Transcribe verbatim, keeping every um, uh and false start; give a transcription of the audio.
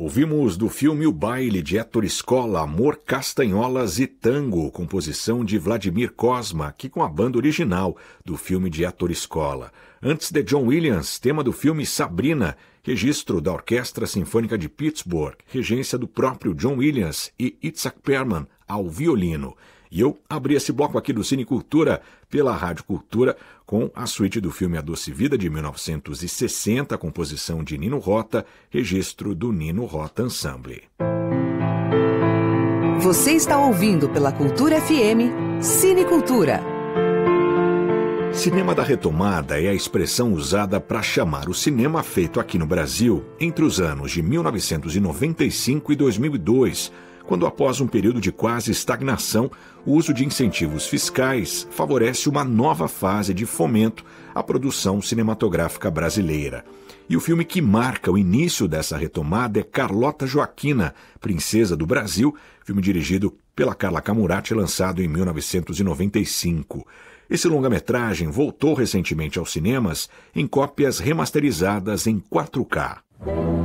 Ouvimos do filme O Baile de Héctor Escola, Amor, Castanholas e Tango, composição de Vladimir Cosma, aqui com a banda original do filme de Héctor Escola. Antes de John Williams, tema do filme Sabrina, registro da Orquestra Sinfônica de Pittsburgh, regência do próprio John Williams e Itzhak Perlman ao violino. E eu abri esse bloco aqui do Cine Cultura pela Rádio Cultura com a suíte do filme A Doce Vida de mil novecentos e sessenta, composição de Nino Rota, registro do Nino Rota Ensemble. Você está ouvindo pela Cultura F M Cine Cultura. Cinema da retomada é a expressão usada para chamar o cinema feito aqui no Brasil entre os anos de mil novecentos e noventa e cinco e dois mil e dois, quando após um período de quase estagnação, o uso de incentivos fiscais favorece uma nova fase de fomento à produção cinematográfica brasileira. E o filme que marca o início dessa retomada é Carlota Joaquina, Princesa do Brasil, filme dirigido pela Carla Camurati, lançado em mil novecentos e noventa e cinco. Esse longa-metragem voltou recentemente aos cinemas em cópias remasterizadas em quatro K.